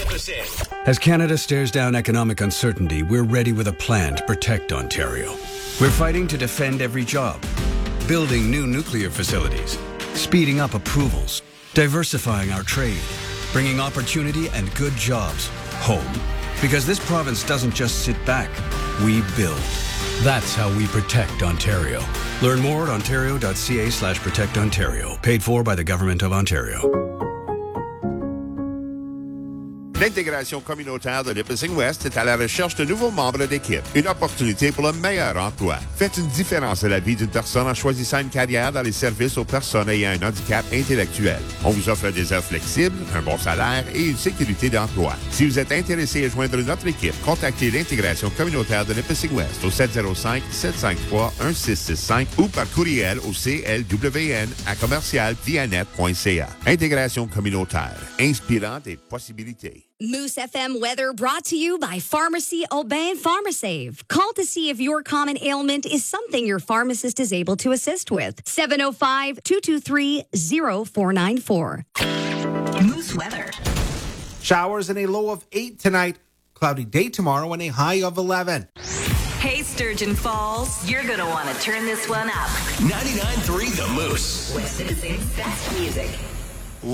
As Canada stares down economic uncertainty, we're ready with a plan to protect Ontario. We're fighting to defend every job, building new nuclear facilities, speeding up approvals, diversifying our trade, bringing opportunity and good jobs home. Because this province doesn't just sit back, we build. That's how we protect Ontario. Learn more at ontario.ca/protectontario. Paid for by the Government of Ontario. L'intégration communautaire de Nipissing West est à la recherche de nouveaux membres d'équipe. Une opportunité pour le meilleur emploi. Faites une différence à la vie d'une personne en choisissant une carrière dans les services aux personnes ayant un handicap intellectuel. On vous offre des heures flexibles, un bon salaire et une sécurité d'emploi. Si vous êtes intéressé à joindre notre équipe, contactez l'intégration communautaire de Nipissing West au 705-753-1665 ou par courriel au clwn@commercialvianet.ca. Intégration communautaire, inspirant des possibilités. Moose FM weather brought to you by Pharmacy Aubin PharmaSave. Call to see if your common ailment is something your pharmacist is able to assist with. 705-223-0494. Moose weather. Showers and a low of 8 tonight. Cloudy day tomorrow and a high of 11. Hey, Sturgeon Falls, you're going to want to turn this one up. 99.3 The Moose. West Nipissing's best music.